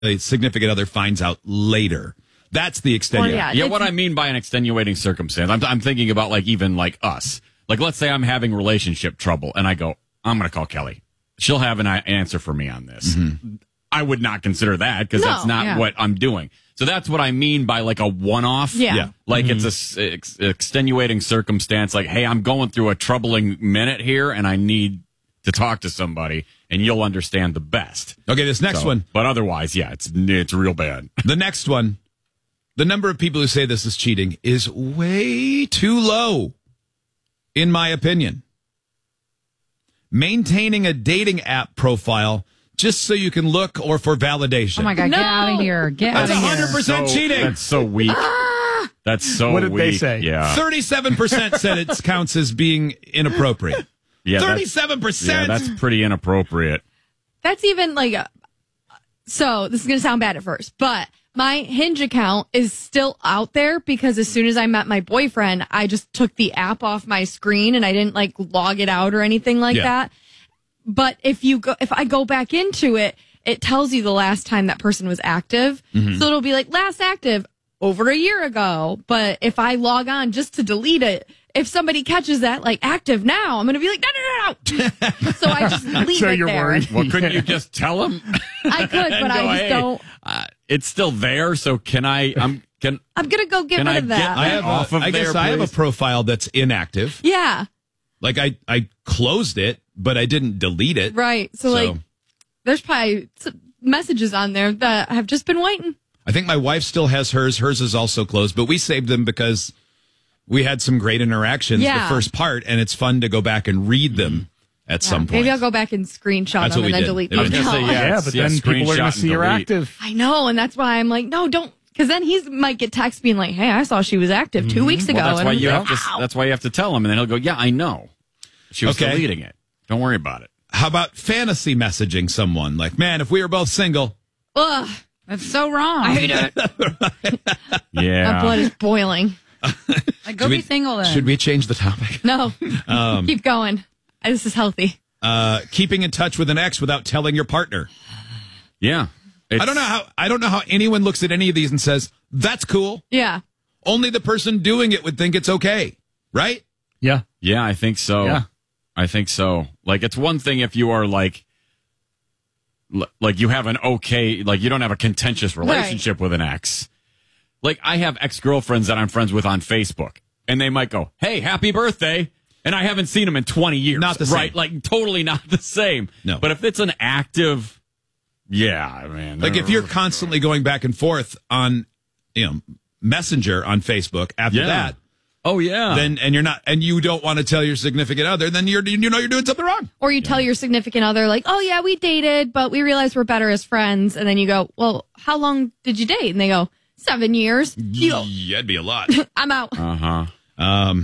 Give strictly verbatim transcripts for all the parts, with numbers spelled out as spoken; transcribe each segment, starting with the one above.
a significant other finds out later. That's the extenuating. Well, yeah, yeah what I mean by an extenuating circumstance, I'm, I'm thinking about like even like us. Like, let's say I'm having relationship trouble, and I go, I'm going to call Kelly. She'll have an answer for me on this. Mm-hmm. I would not consider that because no, that's not yeah. what I'm doing. So that's what I mean by like a one-off. Yeah. yeah. Like Mm-hmm. it's a ex- extenuating circumstance. Like, hey, I'm going through a troubling minute here, and I need to talk to somebody, and you'll understand the best. Okay, this next So, one. But otherwise, yeah, it's it's real bad. The next one. The number of people who say this is cheating is way too low, in my opinion. Maintaining a dating app profile just so you can look or for validation. Oh my God, No. get out of here. Get That's out of one hundred here. percent So- cheating. That's so weak. That's so What did weak. they say? Yeah. thirty-seven percent said it counts as being inappropriate. Yeah, that's- thirty-seven Yeah, percent. that's pretty inappropriate. That's even like, a, so this is going to sound bad at first, but my Hinge account is still out there because as soon as I met my boyfriend, I just took the app off my screen and I didn't like log it out or anything like Yeah. that. But if you go, if I go back into it, it tells you the last time that person was active. Mm-hmm. So it'll be like last active over a year ago. But if I log on just to delete it, if somebody catches that like active now, I'm going to be like, no, no, no, no. So I just leave So it you're there. worried. Well, couldn't you just tell him? I could, and but I go, just hey, don't. Uh, it's still there, so can I? I'm can. I'm going to go get Can rid I of get that. I have off a, of I guess there, I have a please? profile that's inactive. Yeah, Like I, I closed it, but I didn't delete it. right. So, like, there's probably some messages on there that have just been waiting. I think my wife still has hers. Hers is also closed, but we saved them because we had some great interactions Yeah. the first part, and it's fun to go back and read them at some point. Maybe I'll go back and screenshot That's them what and we then did. delete It was them. just a No. yeah. Yeah, it's- but yeah, then people are screenshot going to and see you're delete. active. I know, and that's why I'm like, no, don't, because then he might get text being like, "Hey, I saw she was active two weeks ago." Well, that's and why I'm you like, have to. "Wow." That's why you have to tell him, and then he'll go, "Yeah, I know." She was Okay. deleting it. Don't worry about it. How about fantasy messaging someone? Like, man, if we were both single, Ugh, That's so wrong. I hate it. Yeah. My blood is boiling. Like, go Should be we- single then. should we change the topic? No, Um, keep going. This is healthy. Uh, keeping in touch with an ex without telling your partner. Yeah. I don't know how. I don't know how anyone looks at any of these and says that's cool. Yeah. Only the person doing it would think it's okay, right? Yeah. Yeah, I think so. Yeah. I think so. Like, it's one thing if you are like, l- like you have an okay, like you don't have a contentious relationship with an ex. Like, I have ex girlfriends that I'm friends with on Facebook, and they might go, "Hey, happy birthday," and I haven't seen them in twenty years. Not the same. right? Like, totally not the same. No. But if it's an active, yeah, man. Like if you're constantly going back and forth on, you know, Messenger on Facebook after Yeah. that, oh yeah, then and you're not and you don't want to tell your significant other, then you're you know you're doing something wrong. Or you tell your significant other, like, "Oh yeah, we dated, but we realized we're better as friends." And then you go, "Well, how long did you date?" And they go, seven years. You go, Yeah, it'd be a lot. I'm out. uh huh. Um,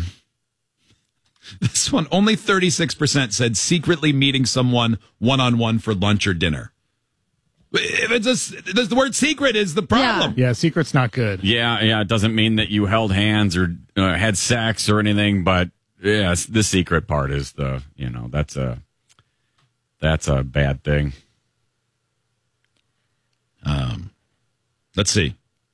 this one, only thirty-six percent said secretly meeting someone one-on-one for lunch or dinner. If it's a, the word secret is the problem. Yeah, secret's not good. Yeah, yeah. It doesn't mean that you held hands or uh, had sex or anything, but yeah, it's- the secret part is the, you know, that's a that's a bad thing. Um, let's see.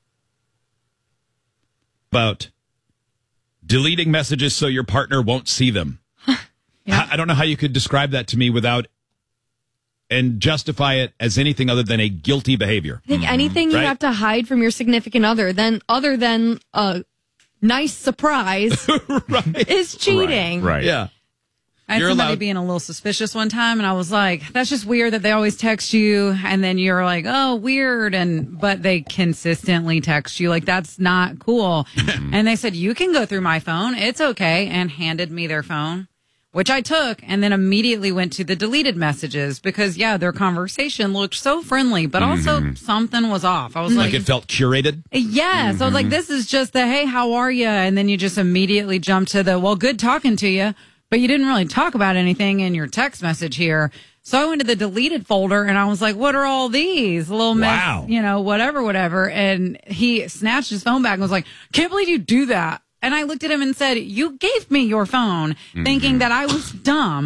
About deleting messages so your partner won't see them. Yeah. I, I don't know how you could describe that to me without and justify it as anything other than a guilty behavior. I think anything you Right. have to hide from your significant other, then other than a nice surprise, Right. is cheating. Right. right. Yeah. I had You're somebody allowed- being a little suspicious one time, and I was like, "That's just weird that they always text you," and then you're like, "Oh, weird," and but they consistently text you, like that's not cool. And they said, "You can go through my phone; it's okay," and handed me their phone, which I took, and then immediately went to the deleted messages because yeah, their conversation looked so friendly, but also something was off. I was Like like, it felt curated. Yes. I was like, this is just the, "Hey, how are you?" And then you just immediately jump to the, "Well, good talking to you," but you didn't really talk about anything in your text message here. So I went to the deleted folder and I was like, "What are all these little mess, Wow. you know, whatever, whatever." And he snatched his phone back and was like, "Can't believe you do that." And I looked at him and said, "You gave me your phone thinking that I was dumb."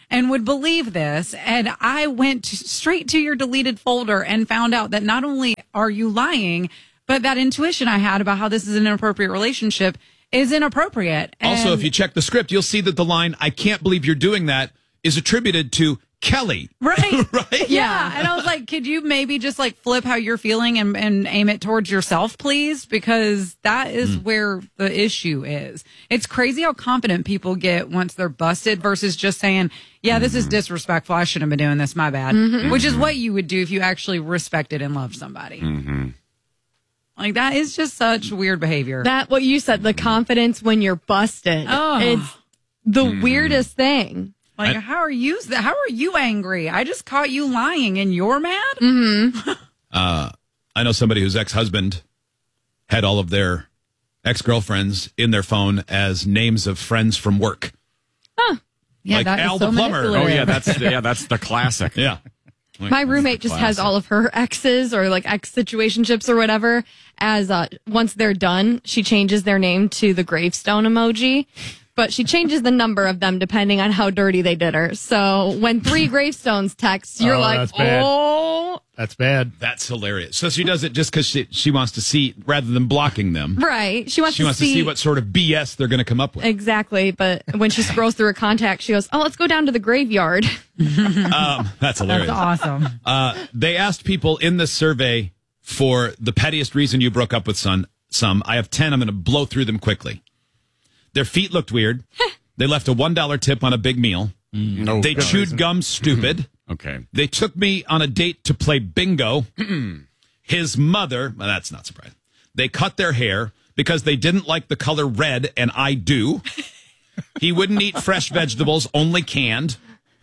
and would believe this. And I went to, straight to your deleted folder and found out that not only are you lying, but that intuition I had about how this is an inappropriate relationship is inappropriate. And also, if you check the script, you'll see that the line, I can't believe you're doing that, is attributed to Kelly. Right. Right? Yeah. And I was like, could you maybe just like flip how you're feeling and, and aim it towards yourself, please? Because that is mm. where the issue is. It's crazy how confident people get once they're busted versus just saying, yeah, this mm-hmm. is disrespectful. I shouldn't have been doing this. My bad. Mm-hmm. Which is what you would do if you actually respected and loved somebody. Mm-hmm. Like, that is just such weird behavior. That, what you said, the confidence when you're busted. Oh. It's the mm. weirdest thing. Like, I, how are you, how are you angry? I just caught you lying and you're mad? Mm-hmm. uh, I know somebody whose ex-husband had all of their ex-girlfriends in their phone as names of friends from work. Huh. Yeah, like that Al is so the plumber. Oh, yeah, that's, yeah, that's the classic. Yeah. Like, my roommate just has all of her exes or like ex situationships or whatever as uh, once they're done, she changes their name to the gravestone emoji, but she changes the number of them depending on how dirty they did her. So when three gravestones text, you're oh, like, that's bad. oh, that's bad. That's hilarious. So she does it just because she, she wants to see, rather than blocking them. Right. She wants, she to, wants see, to see what sort of B S they're going to come up with. Exactly. But when she scrolls through her contacts, she goes, oh, let's go down to the graveyard. um, that's hilarious. That's awesome. Uh, they asked people in this survey for the pettiest reason you broke up with son, some. I have ten. I'm going to blow through them quickly. Their feet looked weird. They left a one dollar tip on a big meal. Mm. No, they chewed reason. gum stupid. Okay. They took me on a date to play bingo. His mother, well, that's not surprising. They cut their hair because they didn't like the color red, and I do. He wouldn't eat fresh vegetables, only canned.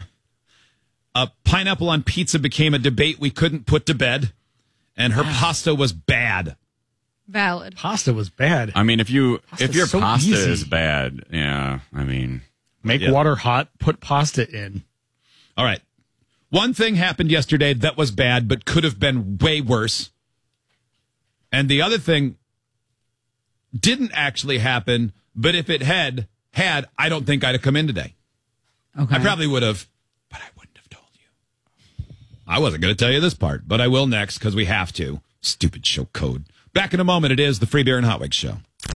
A pineapple on pizza became a debate we couldn't put to bed, and her pasta was bad. Valid. Pasta was bad. I mean, if you Pasta's if your so pasta easy. is bad, yeah, I mean, make yeah. water hot, put pasta in. All right. One thing happened yesterday that was bad, but could have been way worse. And the other thing didn't actually happen, but if it had, had, I don't think I'd have come in today. Okay. I probably would have, but I wouldn't have told you. I wasn't going to tell you this part, but I will next because we have to. Stupid show code. Back in a moment, it is the Free Beer and Hot Wings Show.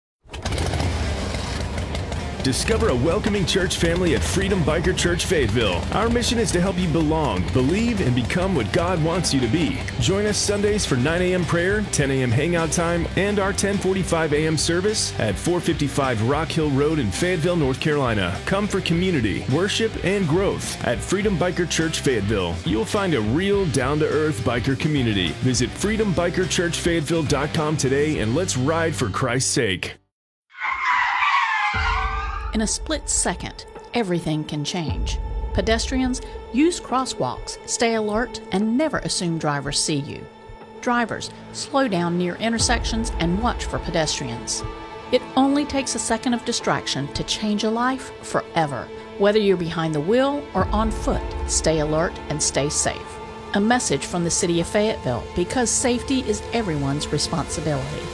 Discover a welcoming church family at Freedom Biker Church Fayetteville. Our mission is to help you belong, believe, and become what God wants you to be. Join us Sundays for nine a.m. prayer, ten a.m. hangout time, and our ten forty-five a.m. service at four fifty-five Rock Hill Road in Fayetteville, North Carolina. Come for community, worship, and growth at Freedom Biker Church Fayetteville. You'll find a real, down-to-earth biker community. Visit freedom biker church fayetteville dot com today and let's ride for Christ's sake. In a split second, everything can change. Pedestrians, use crosswalks, stay alert, and never assume drivers see you. Drivers, slow down near intersections and watch for pedestrians. It only takes a second of distraction to change a life forever. Whether you're behind the wheel or on foot, stay alert and stay safe. A message from the City of Fayetteville, because safety is everyone's responsibility.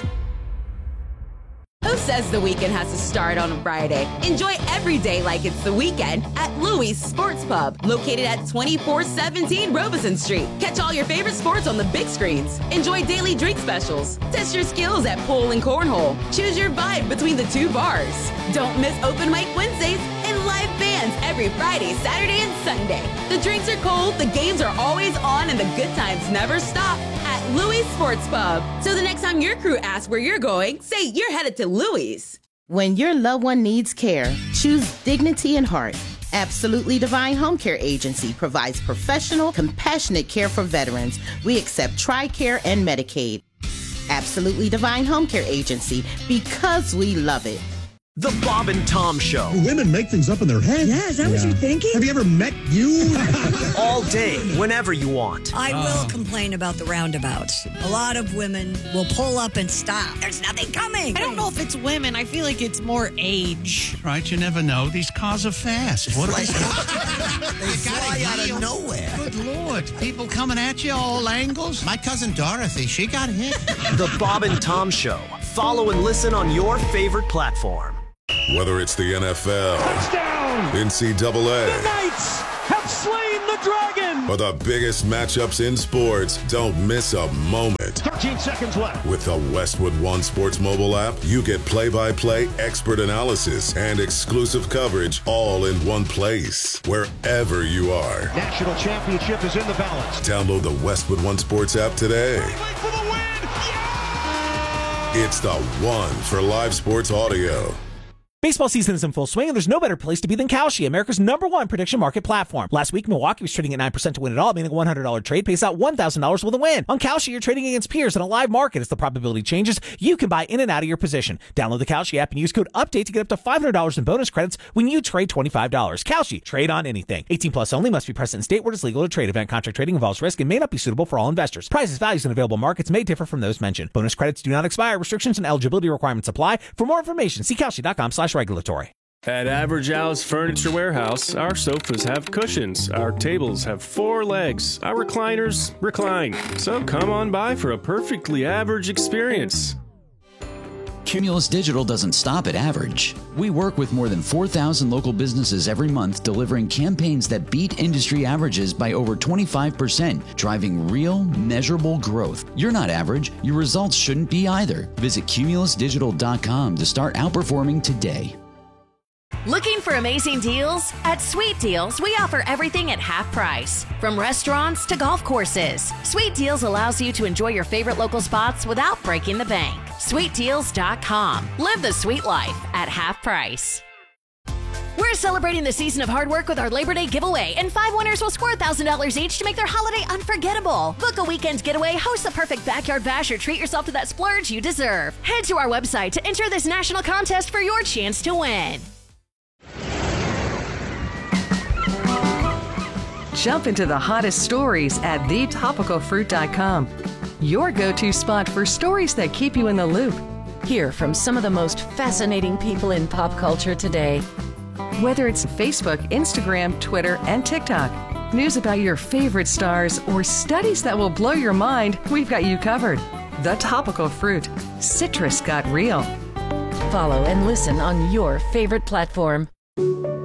Who says the weekend has to start on a Friday? Enjoy every day like it's the weekend at Louis Sports Pub, located at twenty-four seventeen Robeson Street. Catch all your favorite sports on the big screens. Enjoy daily drink specials. Test your skills at pool and cornhole. Choose your vibe between the two bars. Don't miss Open Mic Wednesdays and live bands every Friday, Saturday, and Sunday. The drinks are cold, the games are always on, and the good times never stop at Louis Sports Pub. So the next time your crew asks where you're going, say you're headed to Louis. When your loved one needs care, choose Dignity and Heart. Absolutely Divine Home Care Agency provides professional, compassionate care for veterans. We accept TRICARE and Medicaid. Absolutely Divine Home Care Agency, because we love it. The Bob and Tom Show. Women make things up in their head. Yeah, is that yeah. what you're thinking? Have you ever met you? All day, whenever you want. I uh. will complain about the roundabouts. A lot of women will pull up and stop. There's nothing coming. I don't know if it's women. I feel like it's more age. Right, you never know. These cars are fast. What are they? They fly out of nowhere. Good Lord. People coming at you all angles. My cousin Dorothy, she got hit. The Bob and Tom Show. Follow and listen on your favorite platform. Whether it's the N F L, touchdown, down. N C double A. The Knights have slain the Dragon. For the biggest matchups in sports, don't miss a moment. thirteen seconds left. With the Westwood One Sports mobile app, you get play-by-play expert analysis and exclusive coverage all in one place, wherever you are. National championship is in the balance. Download the Westwood One Sports app today. For the win. Yeah! It's the one for live sports audio. Baseball season is in full swing, and there's no better place to be than Kalshi, America's number one prediction market platform. Last week, Milwaukee was trading at nine percent to win it all, meaning a one hundred dollars trade pays out one thousand dollars with a win. On Kalshi, you're trading against peers in a live market. As the probability changes, you can buy in and out of your position. Download the Kalshi app and use code UPDATE to get up to five hundred dollars in bonus credits when you trade twenty-five dollars. Kalshi, trade on anything. eighteen plus only, must be present in state where it is legal to trade. Event contract trading involves risk and may not be suitable for all investors. Prices, values, and available markets may differ from those mentioned. Bonus credits do not expire. Restrictions and eligibility requirements apply. For more information, see Kalshi.com slash regulatory. At Average Al's Furniture Warehouse, our sofas have cushions, our tables have four legs, our recliners recline. So come on by for a perfectly average experience. Cumulus Digital doesn't stop at average. We work with more than four thousand local businesses every month, delivering campaigns that beat industry averages by over twenty-five percent, driving real, measurable growth. You're not average. Your results shouldn't be either. Visit cumulus digital dot com to start outperforming today. Looking for amazing deals? At Sweet Deals, we offer everything at half price. From restaurants to golf courses, Sweet Deals allows you to enjoy your favorite local spots without breaking the bank. sweet deals dot com. Live the sweet life at half price. We're celebrating the season of hard work with our Labor Day giveaway, and five winners will score one thousand dollars each to make their holiday unforgettable. Book a weekend getaway, host the perfect backyard bash, or treat yourself to that splurge you deserve. Head to our website to enter this national contest for your chance to win. Jump into the hottest stories at the topical fruit dot com. Your go-to spot for stories that keep you in the loop. Hear from some of the most fascinating people in pop culture today. Whether it's Facebook, Instagram, Twitter, and TikTok, news about your favorite stars, or studies that will blow your mind, we've got you covered. The Topical Fruit. Citrus got real. Follow and listen on your favorite platform.